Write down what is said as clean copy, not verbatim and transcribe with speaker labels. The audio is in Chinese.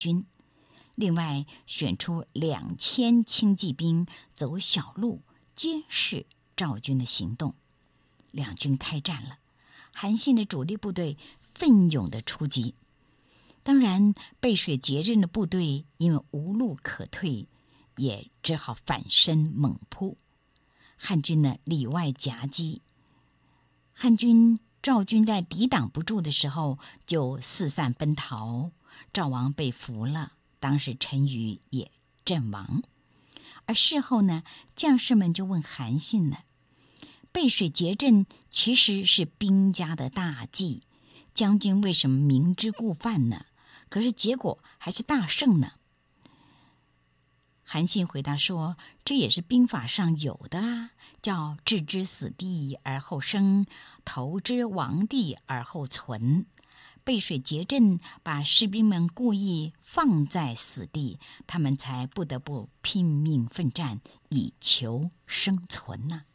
Speaker 1: 另外选出2000轻骑兵走小路监视赵军的行动。两军开战了，韩信的主力部队奋勇地出击。当然，背水结阵的部队因为无路可退，也只好反身猛扑。汉军呢里外夹击，赵军在抵挡不住的时候就四散奔逃，赵王被俘了，当时陈馀也阵亡。而事后呢，将士们就问韩信了，背水结阵其实是兵家的大忌，将军为什么明知故犯呢？可是结果还是大胜呢？韩信回答说，这也是兵法上有的啊，叫置之死地而后生，投之亡地而后存。背水结阵，把士兵们故意放在死地，他们才不得不拼命奋战，以求生存呢。